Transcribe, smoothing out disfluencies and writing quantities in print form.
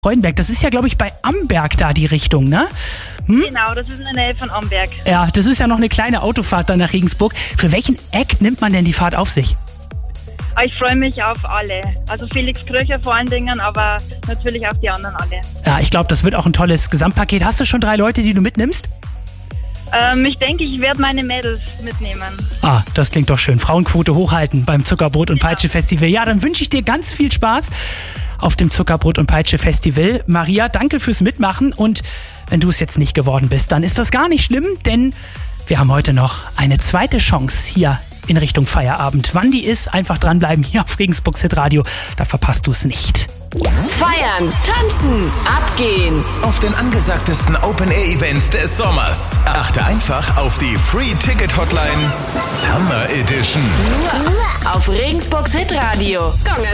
Freudenberg, das ist ja, glaube ich, bei Amberg da die Richtung, ne? Genau, das ist in der Nähe von Amberg. Ja, das ist ja noch eine kleine Autofahrt dann nach Regensburg. Für welchen Act nimmt man denn die Fahrt auf sich? Ich freue mich auf alle. Also Felix Kröcher vor allen Dingen, aber natürlich auch die anderen alle. Ja, ich glaube, das wird auch ein tolles Gesamtpaket. Hast du schon 3 Leute, die du mitnimmst? Ich denke, ich werde meine Mädels mitnehmen. Ah, das klingt doch schön. Frauenquote hochhalten beim Zuckerbrot und Peitsche Festival. Ja, dann wünsche ich dir ganz viel Spaß auf dem Zuckerbrot und Peitsche Festival. Maria, danke fürs Mitmachen, und wenn du es jetzt nicht geworden bist, dann ist das gar nicht schlimm, denn wir haben heute noch eine zweite Chance hier in Richtung Feierabend. Wann die ist, einfach dranbleiben hier auf Regensburgs Hitradio, da verpasst du es nicht. Feiern, tanzen, abgehen. Auf den angesagtesten Open-Air-Events des Sommers. Achte einfach auf die Free-Ticket-Hotline Summer Edition. Nur auf Regensburgs Hitradio.